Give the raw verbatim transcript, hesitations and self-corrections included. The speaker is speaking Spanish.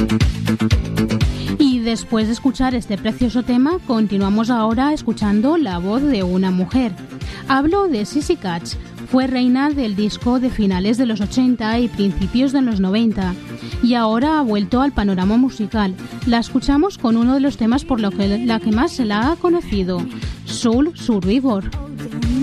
Y después de escuchar este precioso tema, continuamos ahora escuchando la voz de una mujer. Hablo de Sissy Catch. Fue reina del disco de finales de los ochenta y principios de los noventa y ahora ha vuelto al panorama musical. La escuchamos con uno de los temas por lo que la que más se la ha conocido, Soul Survivor.